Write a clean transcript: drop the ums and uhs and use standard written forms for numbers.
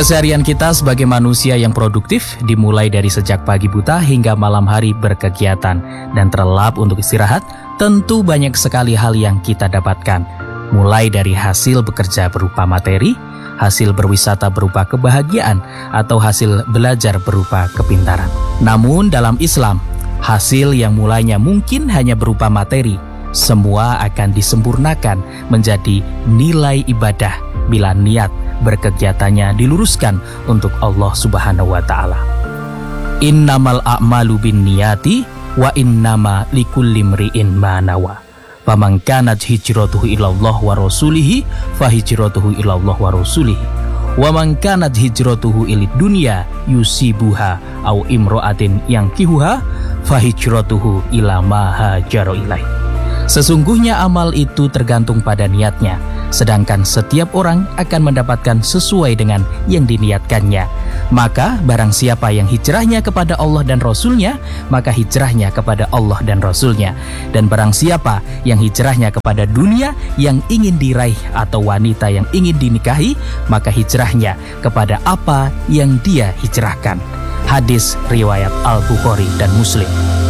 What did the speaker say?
Keseharian kita sebagai manusia yang produktif dimulai dari sejak pagi buta hingga malam hari berkegiatan dan terlelap untuk istirahat. Tentu banyak sekali hal yang kita dapatkan, mulai dari hasil bekerja berupa materi, hasil berwisata berupa kebahagiaan, atau hasil belajar berupa kepintaran. Namun dalam Islam, hasil yang mulanya mungkin hanya berupa materi, semua akan disempurnakan menjadi nilai ibadah bila niat berkegiatannya diluruskan untuk Allah Subhanahu wa Ta'ala. Innamal a'malu binniyati wa innama likulli imri'in ma nawa. Faman kanat hijratuhu ilallah wa rasulihi fa hijratuhu ilallah wa rasulihi. Wa man kanat hijratuhu ilid dunya yusibuha au imra'atin yankihuha fa hijratuhu ila ma hajara ilaih. Sesungguhnya amal itu tergantung pada niatnya, sedangkan setiap orang akan mendapatkan sesuai dengan yang diniatkannya. Maka barang siapa yang hijrahnya kepada Allah dan Rasulnya, maka hijrahnya kepada Allah dan Rasulnya. Dan barang siapa yang hijrahnya kepada dunia yang ingin diraih atau wanita yang ingin dinikahi, maka hijrahnya kepada apa yang dia hijrahkan. Hadis riwayat Al-Bukhari dan Muslim.